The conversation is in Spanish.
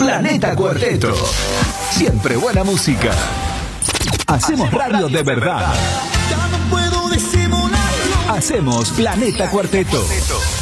Planeta Cuarteto. Siempre buena música. Hacemos radio de verdad. Ya no puedo disimularlo. Hacemos Planeta Cuarteto.